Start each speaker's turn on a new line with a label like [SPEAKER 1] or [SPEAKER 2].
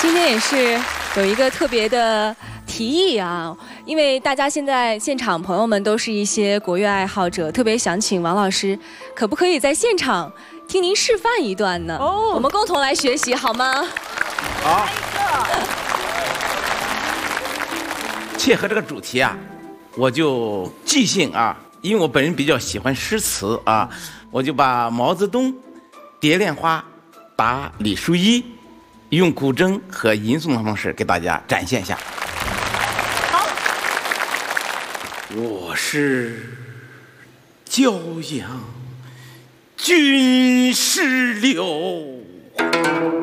[SPEAKER 1] 今天也是有一个特别的提议啊，因为大家现在现场朋友们都是一些国乐爱好者，特别想请王老师，可不可以在现场听您示范一段呢？我们共同来学习好吗？
[SPEAKER 2] 好。切合这个主题啊，我就即兴啊，因为我本人比较喜欢诗词啊，我就把毛泽东《蝶恋花》答李叔一，用古筝和吟诵的方式给大家展现一下。好，我是骄阳军师柳。